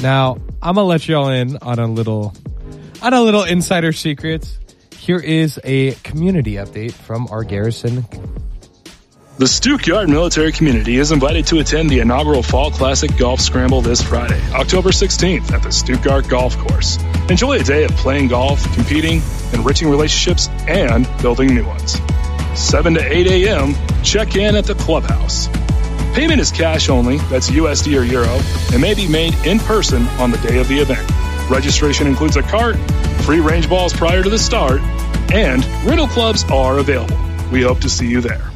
Now, I'm going to let y'all in on a little insider secrets. Here is a community update from our Garrison. The Stuttgart military community is invited to attend the inaugural Fall Classic Golf Scramble this Friday, October 16th at the Stuttgart Golf Course. Enjoy a day of playing golf, competing, enriching relationships, and building new ones. 7 to 8 a.m., check in at the clubhouse. Payment is cash only, that's USD or Euro, and may be made in person on the day of the event. Registration includes a cart, free range balls prior to the start, and rental clubs are available. We hope to see you there.